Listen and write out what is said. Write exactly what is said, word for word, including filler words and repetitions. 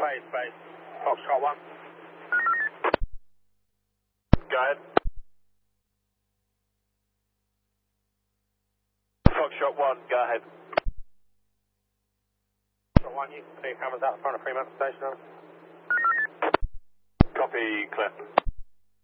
Space, space. Foxtrot one. Go ahead. Foxtrot one, go ahead. Foxtrot one, you can see cameras out the front of Fremantle Station. Copy, clear.